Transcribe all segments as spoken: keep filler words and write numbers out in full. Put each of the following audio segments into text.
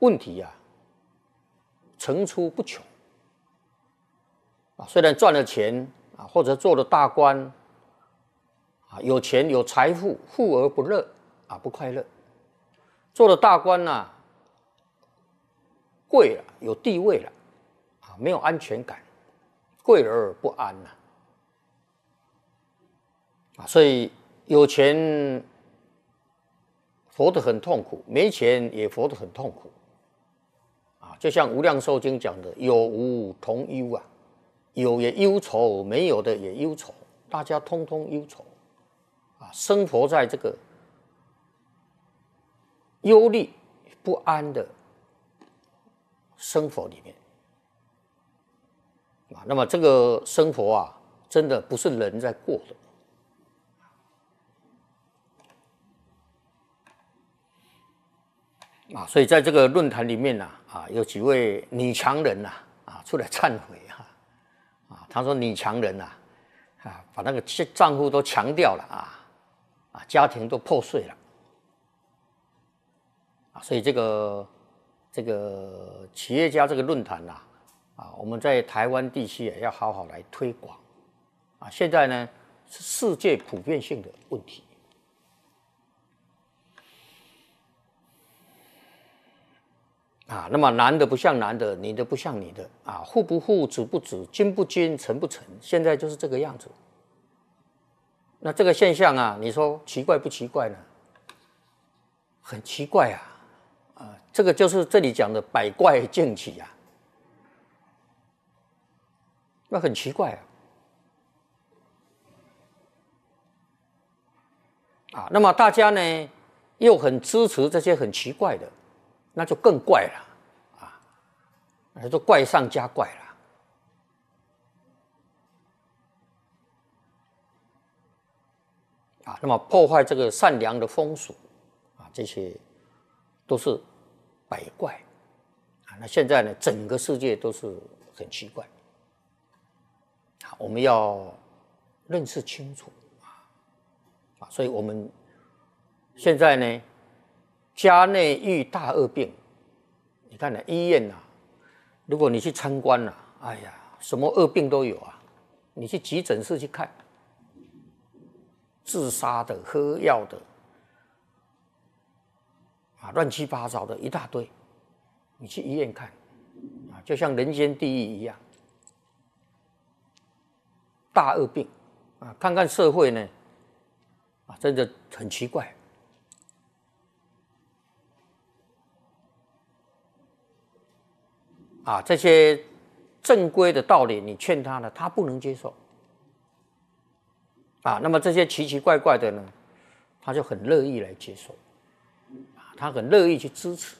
问题啊层出不穷啊。虽然赚了钱啊，或者做了大官啊，有钱有财富，富而不乐啊，不快乐。做了大官呐、啊，贵了，有地位了啊，没有安全感，贵而不安呐、啊。啊，所以有钱活得很痛苦，没钱也活得很痛苦。啊，就像《无量寿经》讲的，有无同忧啊，有也忧愁，没有的也忧愁，大家通通忧愁。啊，生活在这个忧虑不安的生活里面啊，那么这个生活啊，真的不是人在过的。啊，所以在这个论坛里面呢、啊，啊，有几位女强人呐、啊，啊，出来忏悔啊，啊，他说女强人呐、啊，啊，把那个丈夫都强掉了啊，啊，家庭都破碎了，啊，所以这个这个企业家这个论坛呐、啊，啊，我们在台湾地区也要好好来推广，啊，现在呢是世界普遍性的问题。啊，那么男的不像男的，女的不像女的，啊，父不父，子不子，君不君，臣不臣，现在就是这个样子。那这个现象啊，你说奇怪不奇怪呢？很奇怪啊，啊，这个就是这里讲的百怪竞起啊，那很奇怪啊。啊，那么大家呢又很支持这些很奇怪的。那就更怪了啊！那就怪上加怪了啊！那么破坏这个善良的风俗啊，这些都是百怪啊。那现在呢，整个世界都是很奇怪啊，我们要认识清楚啊啊！所以我们现在呢。家内遇大恶病，你看呢、啊？医院呐、啊，如果你去参观呐、啊，哎呀，什么恶病都有啊。你去急诊室去看，自杀的、喝药的，啊，乱七八糟的一大堆。你去医院看，啊，就像人间地狱一样，大恶病啊！看看社会呢，啊，真的很奇怪。啊，这些正规的道理，你劝他呢，他不能接受。啊，那么这些奇奇怪怪的呢，他就很乐意来接受，啊，他很乐意去支持。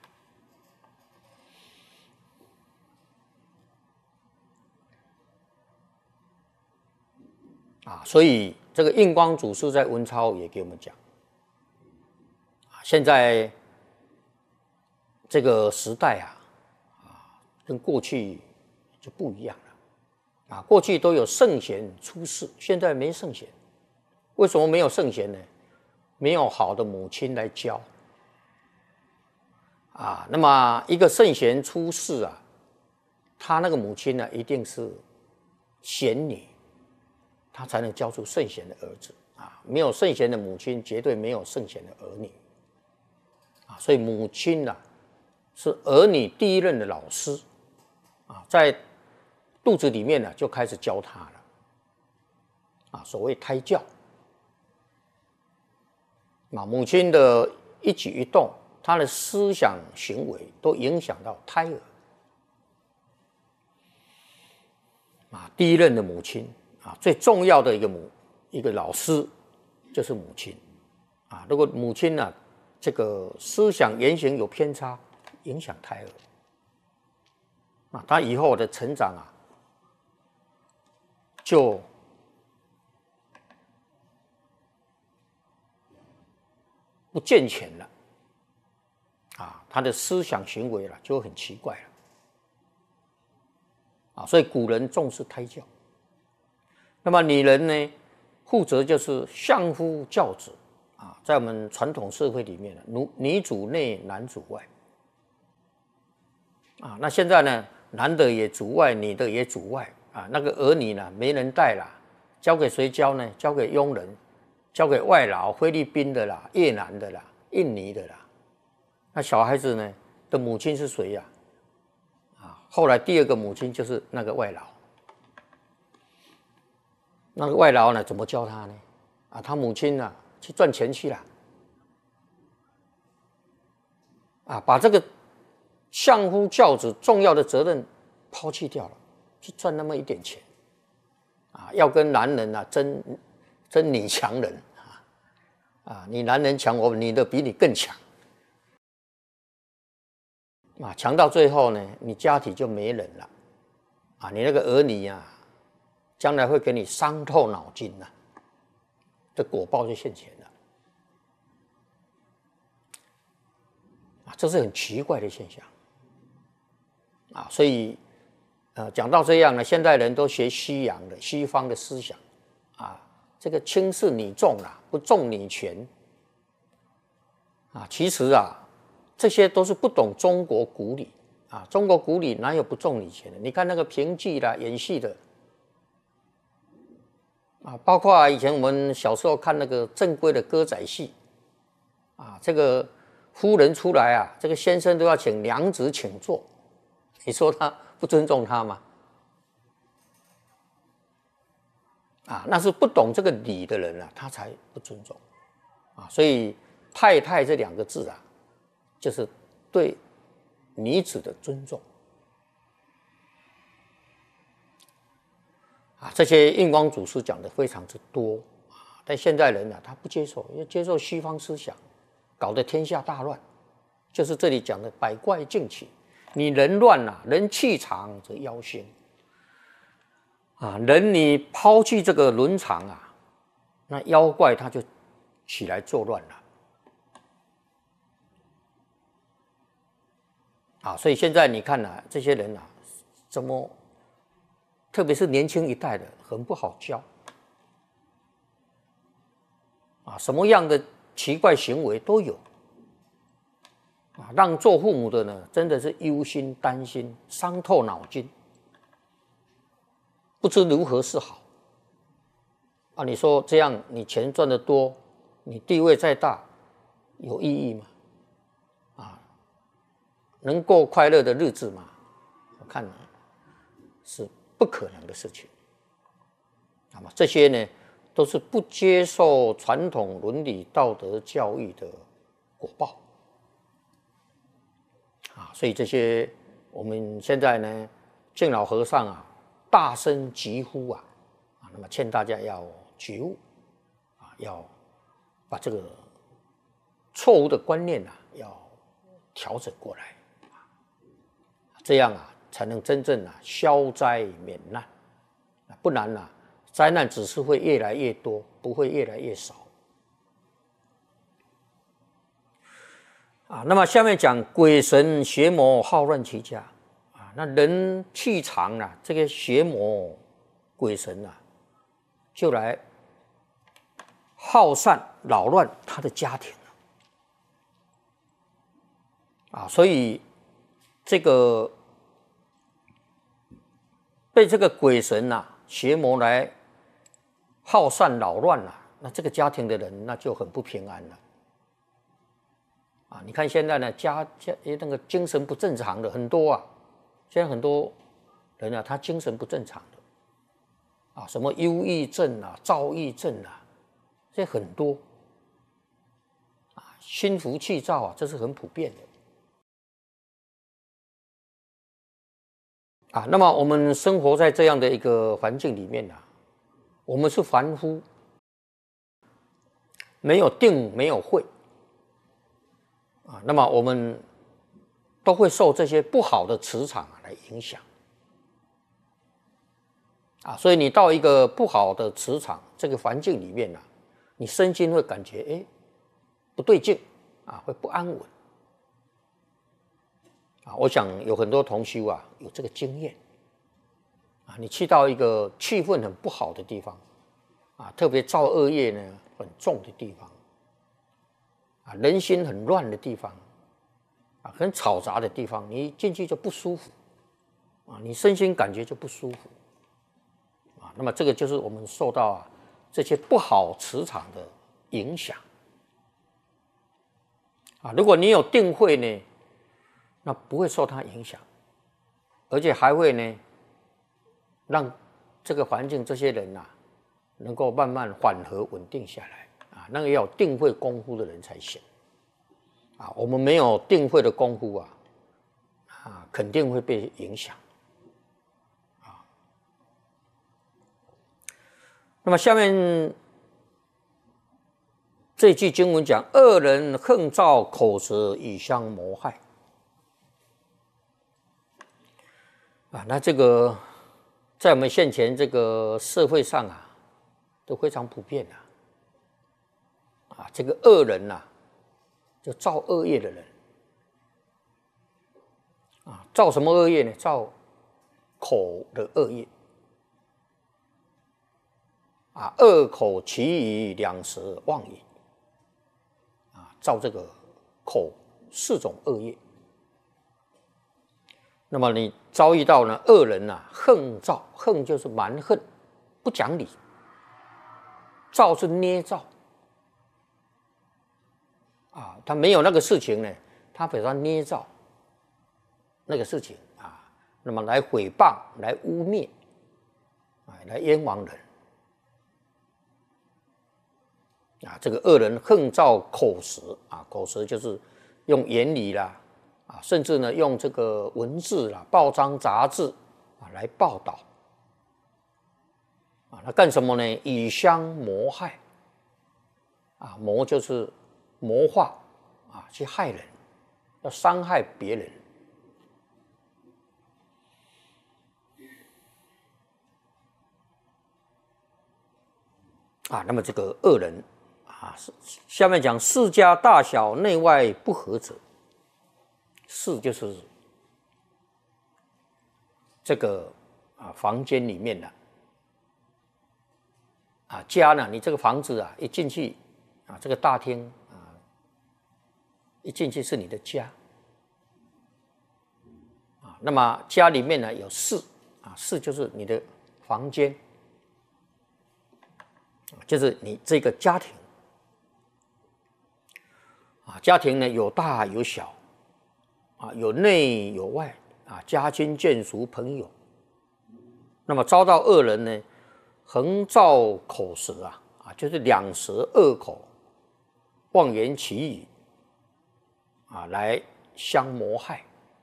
啊，所以这个印光祖师在文钞也给我们讲，啊，现在这个时代啊。跟过去就不一样了，啊，过去都有圣贤出世，现在没圣贤。为什么没有圣贤呢？没有好的母亲来教，啊，那么一个圣贤出世啊，他那个母亲呢，一定是贤女，他才能教出圣贤的儿子啊。没有圣贤的母亲，绝对没有圣贤的儿女，啊，所以母亲呢、啊，是儿女第一任的老师。啊，在肚子里面呢，就开始教他了，啊，所谓胎教，啊，母亲的一举一动，她的思想行为都影响到胎儿，啊，第一任的母亲啊，最重要的一个母一个老师就是母亲，啊，如果母亲呢、啊，这个思想言行有偏差，影响胎儿。啊，他以后的成长啊，就不健全了，啊，他的思想行为了就很奇怪了，啊，所以古人重视胎教。那么女人呢，负责就是相夫教子啊，在我们传统社会里面，女女主内，男主外。 啊。那现在呢，男的也主外，女的也主外啊。那个儿女呢，没人带啦，交给谁教呢？交给佣人，交给外劳，菲律宾的啦，越南的啦，印尼的啦。那小孩子呢的母亲是谁呀？啊，后来第二个母亲就是那个外劳。那个外劳呢，怎么教他呢？啊，他母亲呢，去赚钱去了。啊，把这个相夫教子重要的责任抛弃掉了，去赚那么一点钱，啊，要跟男人啊争争女强人啊，啊，你男人强，我女的比你更强，啊，强到最后呢，你家庭就没人了，啊，你那个儿女啊，将来会给你伤透脑筋呐、啊，这果报就现前了。啊，这是很奇怪的现象，啊，所以，呃，讲到这样呢，现代人都学西洋的、西方的思想，啊，这个轻视女重啊，不重女权，啊，其实啊，这些都是不懂中国古礼啊，中国古礼哪有不重女权的？你看那个评剧啦、演戏的，啊，包括、啊、以前我们小时候看那个正规的歌仔戏，啊，这个。夫人出来啊，这个先生都要请娘子请坐，你说他不尊重他吗？啊，那是不懂这个礼的人啊，他才不尊重啊。所以“太太”这两个字啊，就是对女子的尊重啊。这些印光祖师讲的非常之多啊，但现在人啊，他不接受，因为接受西方思想。搞得天下大乱，就是这里讲的百怪竞起。你人乱啊，人气长则妖兴啊，人你抛弃这个伦常啊，那妖怪他就起来作乱了啊。所以现在你看啊，这些人啊，怎么，特别是年轻一代的，很不好教啊，什么样的奇怪行为都有啊，让做父母的呢，真的是忧心担心，伤透脑筋，不知如何是好啊。你说这样，你钱赚得多，你地位再大，有意义吗？啊，能过快乐的日子吗？我看是不可能的事情。那么这些呢，都是不接受传统伦理道德教育的果报啊！所以这些我们现在呢，敬老和尚啊，大声疾呼啊，啊，那么劝大家要觉悟啊，要把这个错误的观念啊，要调整过来啊，这样啊，才能真正啊消灾免难，不然啊。灾难只是会越来越多，不会越来越少。啊，那么下面讲鬼神邪魔好乱其家啊，那人气长啊，这个邪魔鬼神啊，就来好散扰乱他的家庭啊，所以这个被这个鬼神啊、邪魔来好散扰乱了、啊，那这个家庭的人那就很不平安了。啊，你看现在呢，家家那个精神不正常的很多啊，现在很多人啊，他精神不正常的，啊，什么忧郁症啊、躁郁症啊，这很多，啊，心浮气躁啊，这是很普遍的。啊，那么我们生活在这样的一个环境里面啊。我们是凡夫，没有定，没有慧啊，那么我们都会受这些不好的磁场来影响啊，所以你到一个不好的磁场这个环境里面呢、啊，你身心会感觉哎不对劲啊，会不安稳啊。我想有很多同修啊有这个经验。啊，你去到一个气氛很不好的地方，啊，特别造恶业呢很重的地方，啊，人心很乱的地方， 啊，很嘈杂的地方，你进去就不舒服啊，你身心感觉就不舒服啊。那么这个就是我们受到啊这些不好磁场的影响啊。如果你有定慧呢，那不会受它影响，而且还会呢让这个环境这些人呐、啊，能够慢慢缓和稳定下来啊。那个要有定慧功夫的人才行啊。我们没有定慧的功夫啊，啊，肯定会被影响啊。那么下面这句经文讲：恶人横造口舌，以相谋害。啊，那这个在我们现前这个社会上啊，都非常普遍啊。啊，这个恶人呐、啊，就造恶业的人啊，造什么恶业呢？造口的恶业啊，恶口、绮语、两舌、妄语啊，造这个口四种恶业。那么你遭遇到呢恶人呐、啊，横造，横就是蛮横，不讲理；造是捏造啊，他没有那个事情呢，他把它捏造那个事情啊，那么来诽谤、来污蔑，啊，来冤枉人啊。这个恶人横造口舌啊，口舌就是用言语啦。啊，甚至呢，用这个文字啦、报章杂志啊来报道啊，那干什么呢？以相谋害啊，谋就是谋划啊，去害人，要伤害别人啊。那么这个恶人啊，下面讲世家大小内外不和者。室就是这个啊房间里面的啊，家呢，你这个房子啊一进去啊，这个大厅啊一进去是你的家啊。那么家里面呢有室啊，室就是你的房间，就是你这个家庭啊。家庭呢有大有小。啊，有内有外啊，家亲眷属朋友。那么遭到恶人呢，横造口舌啊，啊，就是两舌恶口，妄言绮语啊，来相谋害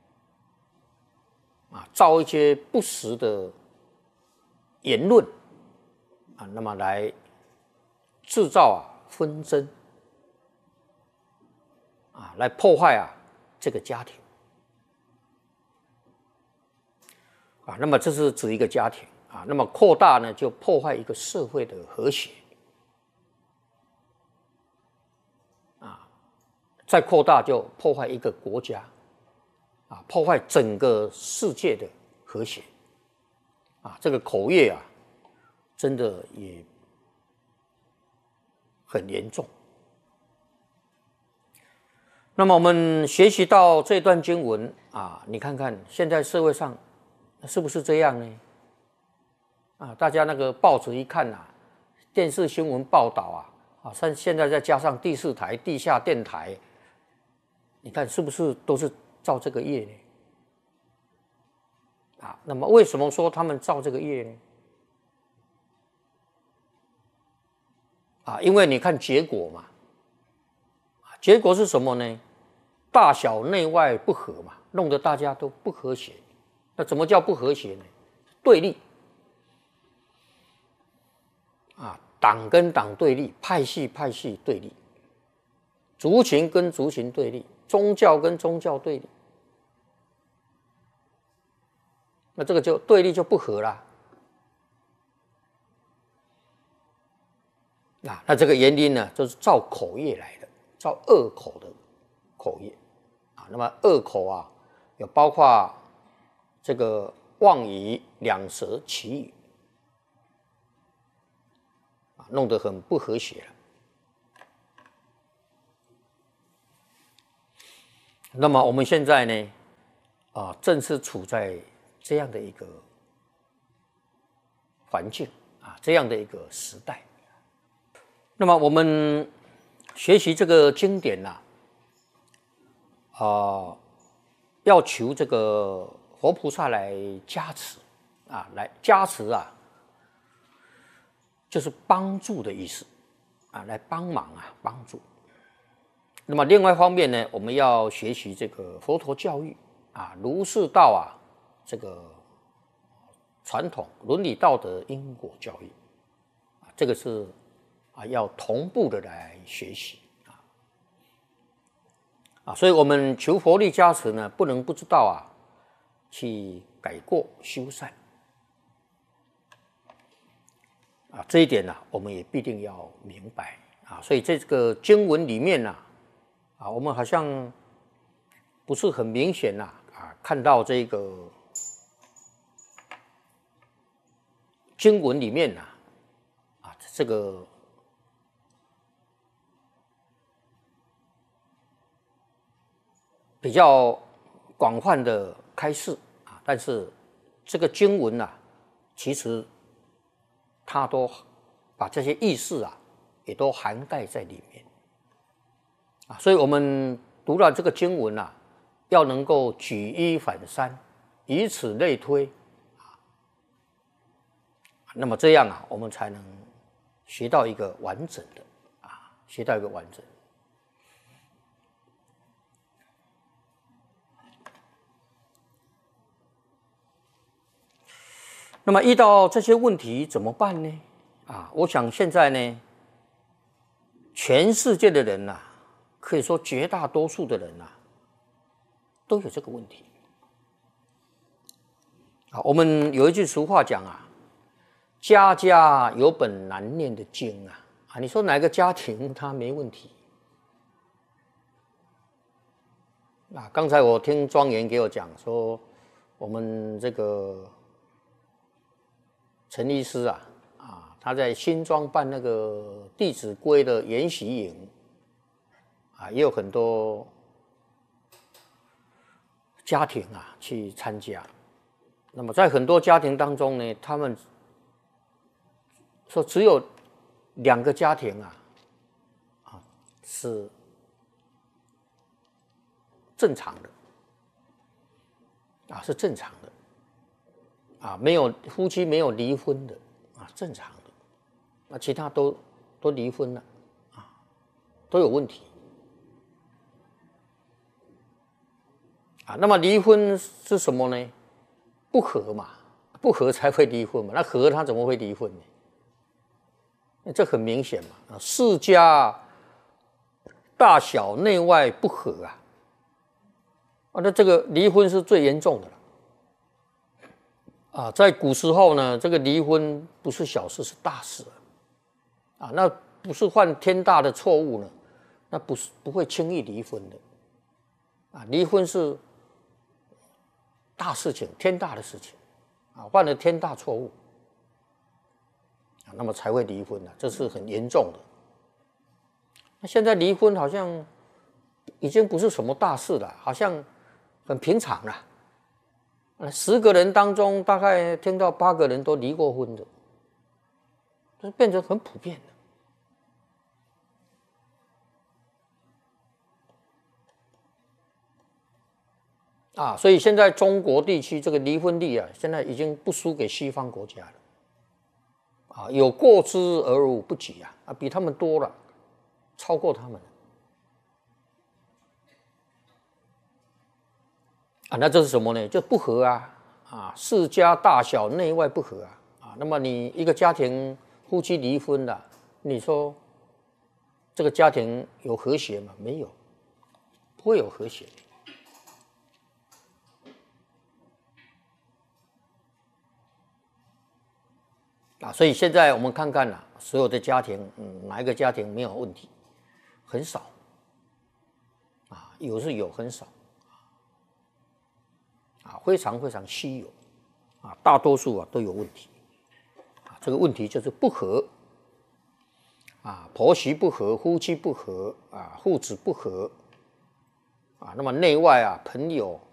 啊，造一些不实的言论啊，那么来制造啊纷争啊，来破坏啊这个家庭。啊，那么这是指一个家庭啊，那么扩大呢，就破坏一个社会的和谐啊，再扩大就破坏一个国家啊，破坏整个世界的和谐啊。这个口业啊，真的也很严重。那么我们学习到这段经文啊，你看看现在社会上。是不是这样呢？啊，大家那个报纸一看啊，电视新闻报道啊，啊，现现在再加上第四台、地下电台，你看是不是都是造这个业呢？啊，那么为什么说他们造这个业呢？啊，因为你看结果嘛，结果是什么呢？大小内外不和嘛，弄得大家都不和谐。那怎么叫不和谐呢？对立啊，党跟党对立，派系派系对立，族群跟族群对立，宗教跟宗教对立，那这个就对立就不和啦。啊，那这个原因呢，就是造口业来的，造恶口的口业啊。那么恶口啊，有包括这个妄语、两舌、绮语啊，弄得很不和谐了。 那么我们现在呢，啊，正是处在这样的一个环境啊，这样的一个时代。那么我们学习这个经典呐、啊，啊，要求这个佛菩萨来加持啊，来加持啊，就是帮助的意思啊，来帮忙啊，帮助。那么另外一方面呢，我们要学习这个佛陀教育啊，儒释道啊，这个传统伦理道德因果教育啊，这个是啊要同步的来学习啊啊，所以我们求佛力加持呢，不能不知道啊，去改过修善啊，这一点呢、啊，我们也必定要明白啊。所以这个经文里面呢、啊。啊，我们好像不是很明显呐、啊，啊，看到这个经文里面呐、啊，啊，这个比较广泛的开示啊，但是这个经文呐、啊，其实它都把这些意思啊，也都涵盖在里面。啊，所以我们读到这个经文啊，要能够举一反三，以此类推，啊，那么这样啊，我们才能学到一个完整的啊，学到一个完整。那么遇到这些问题怎么办呢？啊，我想现在呢，全世界的人呐、啊。可以说，绝大多数的人呐、啊，都有这个问题。啊，我们有一句俗话讲啊，“家家有本难念的经”啊，啊，你说哪个家庭他没问题？啊，刚才我听庄严给我讲说，我们这个陈医师啊，啊，他在新庄办那个《弟子规》的研习营。啊，也有很多家庭啊去参加。那么在很多家庭当中呢，他们说只有两个家庭啊，啊是正常的，啊是正常的，啊没有夫妻没有离婚的啊正常的，那其他都都离婚了，啊都有问题。啊，那么离婚是什么呢？不和嘛，不和才会离婚嘛。那和他怎么会离婚呢？这很明显嘛。世家大小内外不和啊，啊，那这个离婚是最严重的了。啊，在古时候呢，这个离婚不是小事，是大事啊。那不是犯天大的错误呢，那不是不会轻易离婚的。啊，离婚是大事情，天大的事情，啊，犯了天大错误，啊，那么才会离婚啊，这是很严重的。那现在离婚好像已经不是什么大事了，好像很平常了。十个人当中，大概听到八个人都离过婚的，这变成很普遍的。啊，所以现在中国地区这个离婚率啊，现在已经不输给西方国家了，啊，有过之而无不及啊，啊，比他们多了，超过他们了。啊，那这是什么呢？就不和啊，啊，世家大小内外不和啊，啊，那么你一个家庭夫妻离婚了，你说这个家庭有和谐吗？没有，不会有和谐。啊，所以现在我们看看啊，所有的家庭，嗯，哪一个家庭没有问题？很少，啊，有是有，很少，啊，非常非常稀有，啊，大多数啊都有问题，啊，这个问题就是不和，啊，婆媳不和，夫妻不和，啊，父子不和， 啊，那么内外啊，朋友